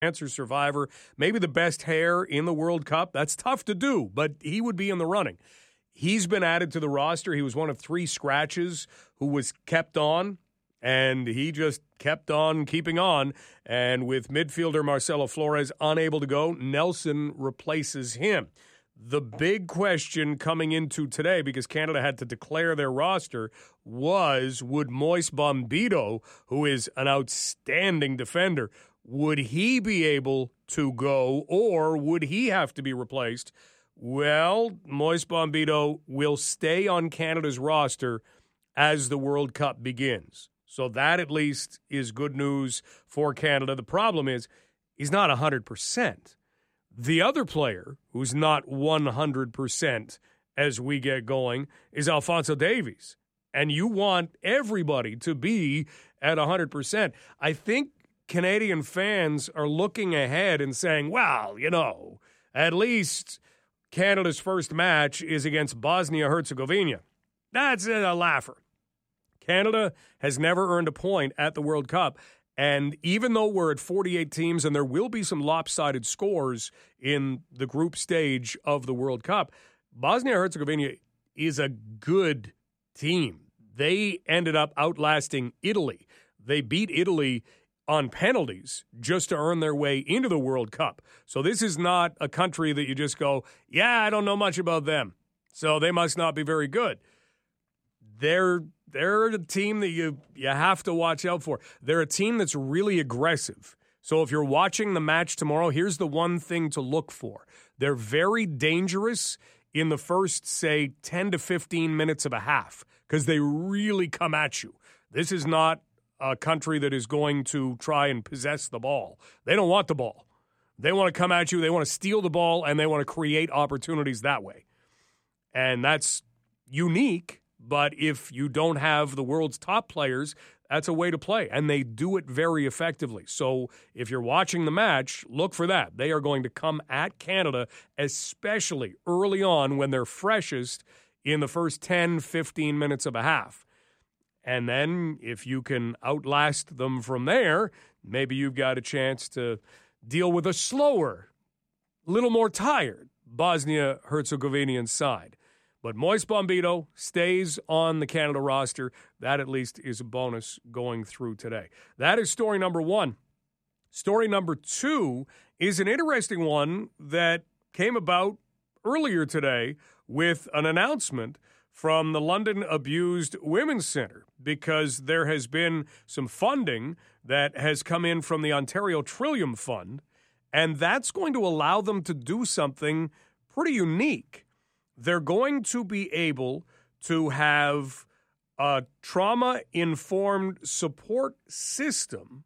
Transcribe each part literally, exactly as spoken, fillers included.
Cancer survivor, maybe the best hair in the World Cup. That's tough to do, but he would be in the running. He's been added to the roster. He was one of three scratches who was kept on, and he just kept on keeping on. And with midfielder Marcelo Flores unable to go, Nelson replaces him. The big question coming into today, because Canada had to declare their roster, was would Moise Bombito, who is an outstanding defender, would he be able to go, or would he have to be replaced? Well, Moise Bombito will stay on Canada's roster as the World Cup begins. So that at least is good news for Canada. The problem is he's not one hundred percent. The other player who's not one hundred percent as we get going is Alphonso Davies. And you want everybody to be at one hundred percent. I think Canadian fans are looking ahead and saying, well, you know, at least Canada's first match is against Bosnia-Herzegovina. That's a laugher. Canada has never earned a point at the World Cup. And even though we're at forty-eight teams and there will be some lopsided scores in the group stage of the World Cup, Bosnia-Herzegovina is a good team. They ended up outlasting Italy. They beat Italy on penalties just to earn their way into the World Cup. So this is not a country that you just go, yeah, I don't know much about them, so they must not be very good. They're they're a team that you you have to watch out for. They're a team that's really aggressive. So if you're watching the match tomorrow, here's the one thing to look for. They're very dangerous in the first, say, ten to fifteen minutes of a half because they really come at you. This is not a country that is going to try and possess the ball. They don't want the ball. They want to come at you, they want to steal the ball, and they want to create opportunities that way. And that's unique, but if you don't have the world's top players, that's a way to play, and they do it very effectively. So if you're watching the match, look for that. They are going to come at Canada, especially early on when they're freshest in the first ten, fifteen minutes of a half. And then if you can outlast them from there, maybe you've got a chance to deal with a slower, little more tired Bosnia-Herzegovinian side. But Moise Bombito stays on the Canada roster. That at least is a bonus going through today. That is story number one. Story number two is an interesting one that came about earlier today with an announcement from the London Abused Women's Centre, because there has been some funding that has come in from the Ontario Trillium Fund, and that's going to allow them to do something pretty unique. They're going to be able to have a trauma-informed support system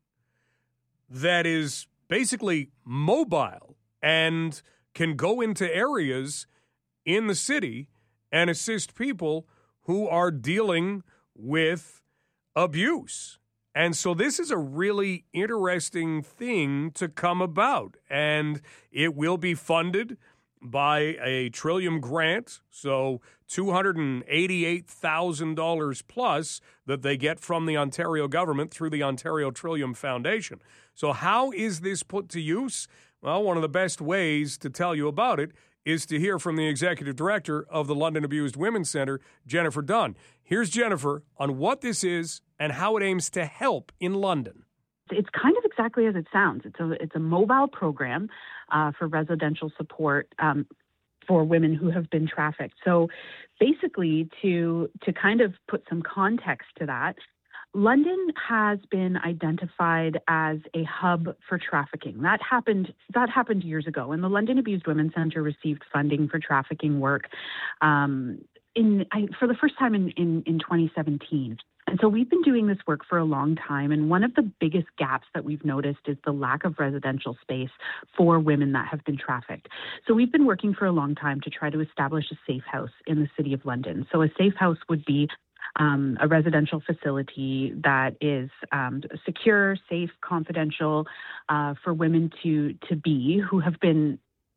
that is basically mobile and can go into areas in the city and assist people who are dealing with abuse. And so this is a really interesting thing to come about, and it will be funded by a Trillium grant, so two hundred eighty-eight thousand dollars plus that they get from the Ontario government through the Ontario Trillium Foundation. So how is this put to use? Well, one of the best ways to tell you about it is to hear from the executive director of the London Abused Women's Centre, Jennifer Dunn. Here's Jennifer on what this is and how it aims to help in London. It's kind of exactly as it sounds. It's a it's a mobile program uh, for residential support um, for women who have been trafficked. So basically, to to kind of put some context to that, London has been identified as a hub for trafficking. That happened that happened years ago, and the London Abused Women's Centre received funding for trafficking work um, in I, for the first time in, in, in twenty seventeen. And so we've been doing this work for a long time, and one of the biggest gaps that we've noticed is the lack of residential space for women that have been trafficked. So we've been working for a long time to try to establish a safe house in the City of London. So a safe house would be Um, a residential facility that is um, secure, safe, confidential uh, for women to to be who have been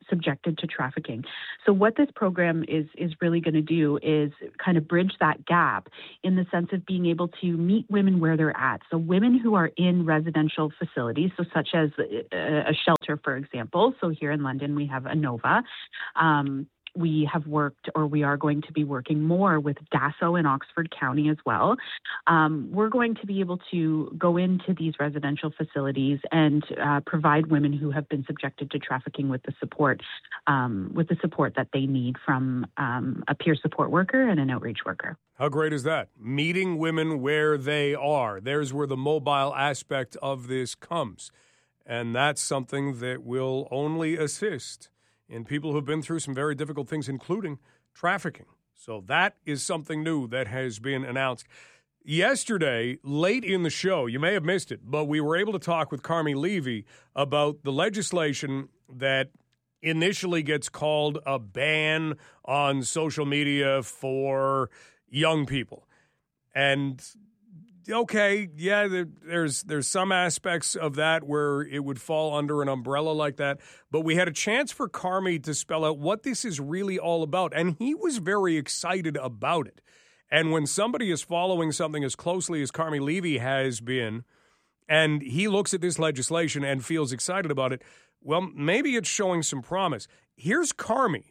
subjected to trafficking. So what this program is is really going to do is kind of bridge that gap in the sense of being able to meet women where they're at. So women who are in residential facilities, so such as a shelter, for example. So here in London, we have Anova. Um, We have worked, or we are going to be working more with Dasso in Oxford County as well. Um, we're going to be able to go into these residential facilities and uh, provide women who have been subjected to trafficking with the support, um, with the support that they need from um, a peer support worker and an outreach worker. How great is that? Meeting women where they are. There's where the mobile aspect of this comes. And that's something that will only assist in people who've been through some very difficult things, including trafficking. So that is something new that has been announced. Yesterday, late in the show, you may have missed it, but we were able to talk with Carmi Levy about the legislation that initially gets called a ban on social media for young people. And okay, yeah, there, there's there's some aspects of that where it would fall under an umbrella like that. But we had a chance for Carmi to spell out what this is really all about. And he was very excited about it. And when somebody is following something as closely as Carmi Levy has been, and he looks at this legislation and feels excited about it, well, maybe it's showing some promise. Here's Carmi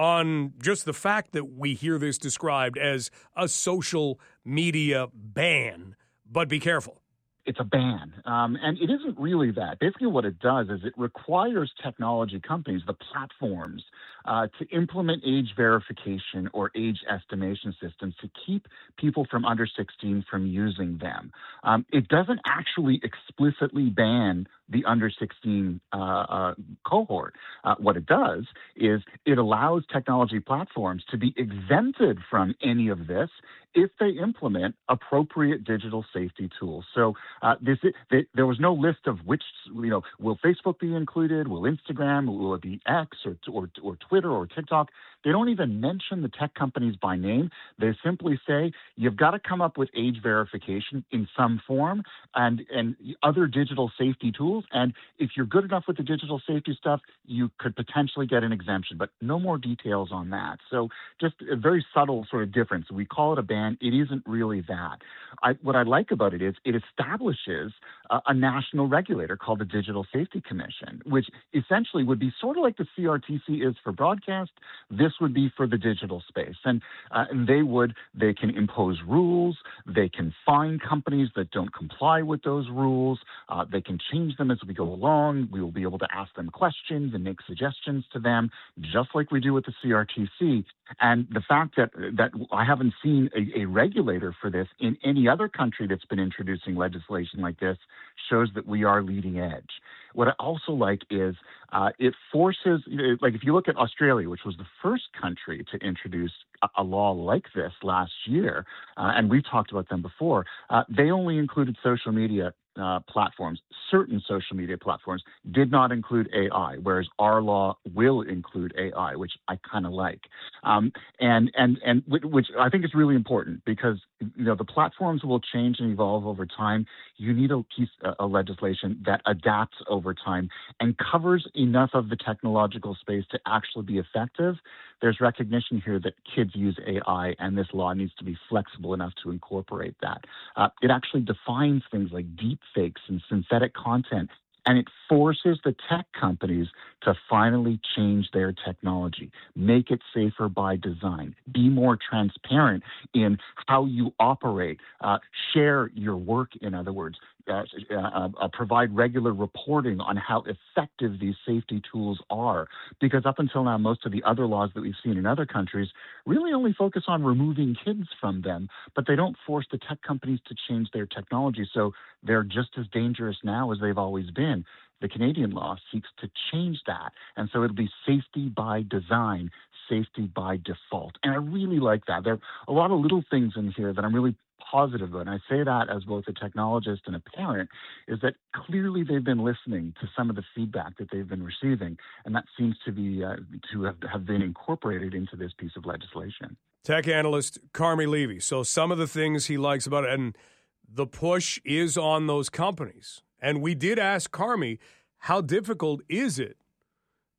on just the fact that we hear this described as a social media ban. But be careful. It's a ban. Um, and it isn't really that. Basically what it does is it requires technology companies, the platforms, uh, to implement age verification or age estimation systems to keep people from under sixteen from using them. Um, it doesn't actually explicitly ban the under sixteen uh, uh, cohort. Uh, what it does is it allows technology platforms to be exempted from any of this if they implement appropriate digital safety tools. So uh, this they, there was no list of which, you know, will Facebook be included? Will Instagram? Will it be X or, or, or Twitter or TikTok? They don't even mention the tech companies by name. They simply say, you've got to come up with age verification in some form and, and other digital safety tools. And if you're good enough with the digital safety stuff, you could potentially get an exemption, but no more details on that. So just a very subtle sort of difference. We call it a ban. It isn't really that. I, what I like about it is it establishes a, a national regulator called the Digital Safety Commission, which essentially would be sort of like the C R T C is for broadcast. This would be for the digital space. And, uh, and they would, they can impose rules. They can fine companies that don't comply with those rules. Uh, they can change them as we go along. We will be able to ask them questions and make suggestions to them, just like we do with the C R T C. And the fact that that I haven't seen a, a regulator for this in any other country that's been introducing legislation like this shows that we are leading edge. What I also like is uh, it forces, you know, like if you look at Australia, which was the first country to introduce a, a law like this last year, uh, and we've talked about them before, uh, they only included social media Uh, platforms. Certain social media platforms did not include A I, whereas our law will include A I, which I kind of like. Um, and and and which I think is really important because you know the platforms will change and evolve over time. You need a piece a legislation that adapts over time and covers enough of the technological space to actually be effective. There's recognition here that kids use A I, and this law needs to be flexible enough to incorporate that. Uh, it actually defines things like deep fakes and synthetic content, and it forces the tech companies to finally change their technology, make it safer by design, be more transparent in how you operate, uh, share your work, in other words, uh, uh, uh, provide regular reporting on how effective these safety tools are. Because up until now, most of the other laws that we've seen in other countries really only focus on removing kids from them, but they don't force the tech companies to change their technology. So they're just as dangerous now as they've always been. The Canadian law seeks to change that. And so it'll be safety by design, safety by default. And I really like that. There are a lot of little things in here that I'm really positive about. And I say that as both a technologist and a parent, is that clearly they've been listening to some of the feedback that they've been receiving. And that seems to be uh, to have, have been incorporated into this piece of legislation. Tech analyst Carmi Levy. So some of the things he likes about it, and the push is on those companies. And we did ask Carmi, how difficult is it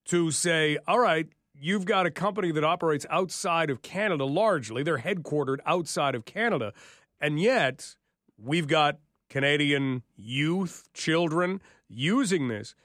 to say, all right, you've got a company that operates outside of Canada largely. They're headquartered outside of Canada. And yet we've got Canadian youth, children using this.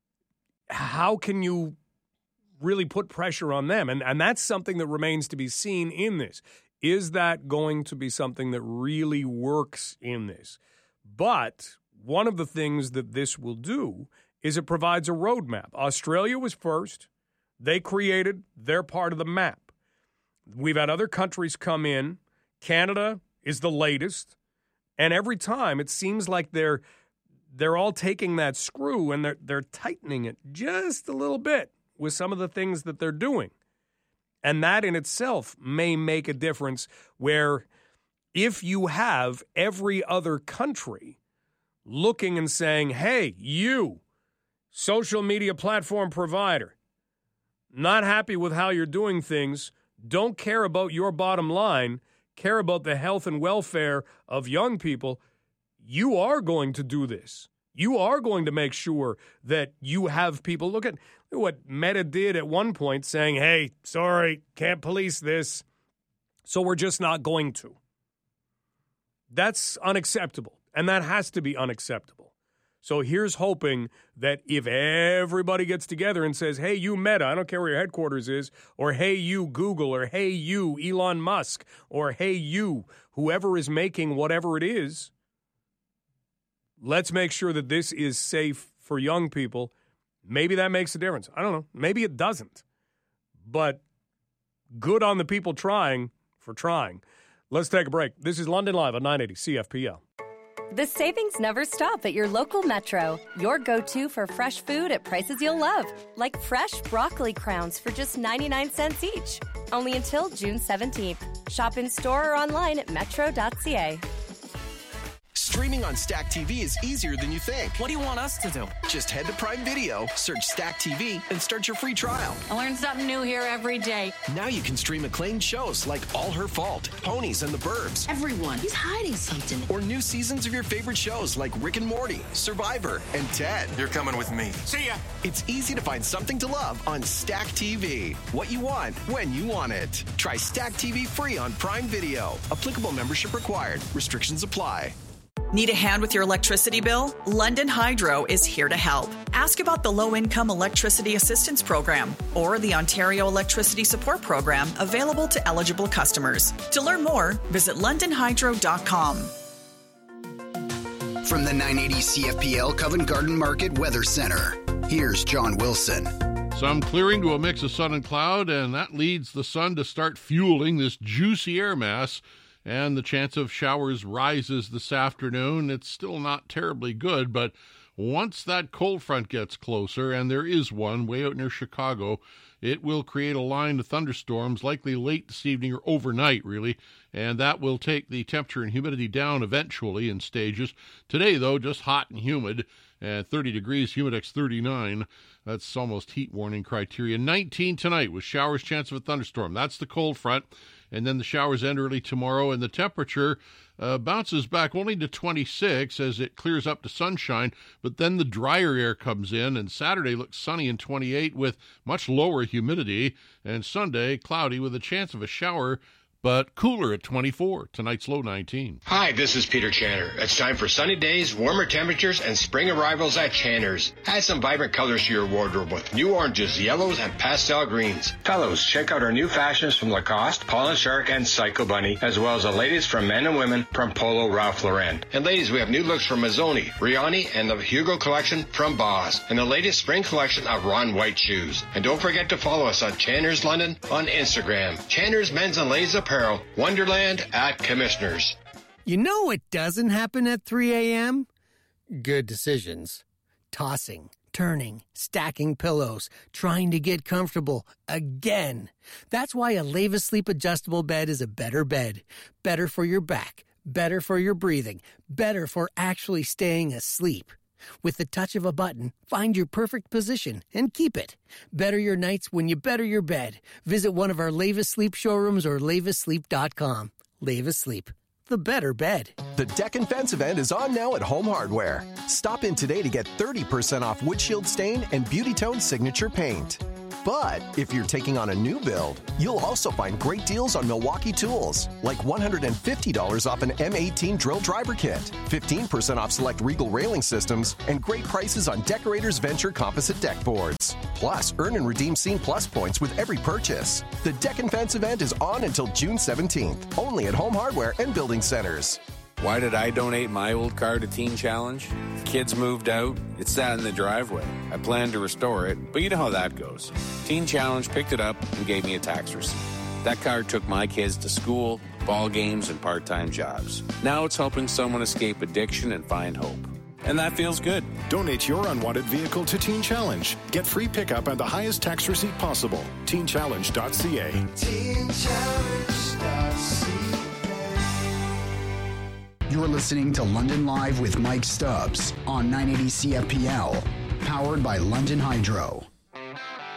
How can you really put pressure on them? And, and that's something that remains to be seen in this. Is that going to be something that really works in this? But one of the things that this will do is it provides a roadmap. Australia was first. They created their part of the map. We've had other countries come in. Canada is the latest. And every time it seems like they're they're all taking that screw and they're they're tightening it just a little bit with some of the things that they're doing. And that in itself may make a difference where if you have every other country looking and saying, hey, you, social media platform provider, not happy with how you're doing things, don't care about your bottom line, care about the health and welfare of young people, you are going to do this. You are going to make sure that you have people look at what Meta did at one point saying, hey, sorry, can't police this, so we're just not going to. That's unacceptable, and that has to be unacceptable. So here's hoping that if everybody gets together and says, hey, you Meta, I don't care where your headquarters is, or hey, you Google, or hey, you Elon Musk, or hey, you, whoever is making whatever it is, let's make sure that this is safe for young people. Maybe that makes a difference. I don't know. Maybe it doesn't. But good on the people trying for trying. Let's take a break. This is London Live on nine eighty C F P L. The savings never stop at your local Metro. Your go-to for fresh food at prices you'll love. Like fresh broccoli crowns for just ninety-nine cents each. Only until June seventeenth. Shop in-store or online at metro dot c a. Streaming on Stack T V is easier than you think. What do you want us to do? Just head to Prime Video, search Stack T V, and start your free trial. I learn something new here every day. Now you can stream acclaimed shows like All Her Fault, Ponies and the Burbs. Everyone, he's hiding something. Or new seasons of your favorite shows like Rick and Morty, Survivor, and Ted. You're coming with me. See ya. It's easy to find something to love on Stack T V. What you want, when you want it. Try Stack T V free on Prime Video. Applicable membership required. Restrictions apply. Need a hand with your electricity bill? London Hydro is here to help. Ask about the Low-Income Electricity Assistance Program or the Ontario Electricity Support Program available to eligible customers. To learn more, visit london hydro dot com. From the nine eighty C F P L Covent Garden Market Weather Center, here's John Wilson. Some clearing to a mix of sun and cloud, and that leads the sun to start fueling this juicy air mass. And the chance of showers rises this afternoon. It's still not terribly good, but once that cold front gets closer, and there is one way out near Chicago, it will create a line of thunderstorms, likely late this evening or overnight, really, and that will take the temperature and humidity down eventually in stages. Today, though, just hot and humid, and thirty degrees, humidex thirty-nine. That's almost heat warning criteria. nineteen tonight with showers, chance of a thunderstorm. That's the cold front. And then the showers end early tomorrow, and the temperature uh, bounces back only to twenty-six as it clears up to sunshine, but then the drier air comes in, and Saturday looks sunny and twenty-eight with much lower humidity, and Sunday cloudy with a chance of a shower, but cooler at twenty-four. Tonight's low nineteen. Hi, this is Peter Channer. It's time for sunny days, warmer temperatures, and spring arrivals at Channer's. Add some vibrant colors to your wardrobe with new oranges, yellows, and pastel greens. Fellows, check out our new fashions from Lacoste, Paul and Shark, and Psycho Bunny, as well as the latest from men and women from Polo Ralph Lauren. And ladies, we have new looks from Mazzoni, Riani, and the Hugo collection from Boss, and the latest spring collection of Ron White shoes. And don't forget to follow us on Channer's London on Instagram. Channer's Men's and Ladies Apparel, Wonderland at Commissioners. You know what doesn't happen at three a.m.? Good decisions. Tossing, turning, stacking pillows, trying to get comfortable again. That's why a Leva Sleep adjustable bed is a better bed. Better for your back, better for your breathing, better for actually staying asleep. With the touch of a button, find your perfect position and keep it. Better your nights when you better your bed. Visit one of our Leva Sleep showrooms or leva sleep dot com. Leva Sleep, the better bed. The Deck and Fence event is on now at Home Hardware. Stop in today to get thirty percent off Wood Shield Stain and Beauty Tone Signature Paint. But if you're taking on a new build, you'll also find great deals on Milwaukee tools, like one hundred fifty dollars off an M eighteen drill driver kit, fifteen percent off select Regal railing systems, and great prices on Decorators Venture composite deck boards. Plus, earn and redeem Scene Plus points with every purchase. The Deck and Fence event is on until June seventeenth, only at Home Hardware and Building Centers. Why did I donate my old car to Teen Challenge? Kids moved out, it sat in the driveway. I planned to restore it, but you know how that goes. Teen Challenge picked it up and gave me a tax receipt. That car took my kids to school, ball games, and part-time jobs. Now it's helping someone escape addiction and find hope. And that feels good. Donate your unwanted vehicle to Teen Challenge. Get free pickup and the highest tax receipt possible. teen challenge dot c a. teen challenge dot c a. You're listening to London Live with Mike Stubbs on nine eighty C F P L, powered by London Hydro.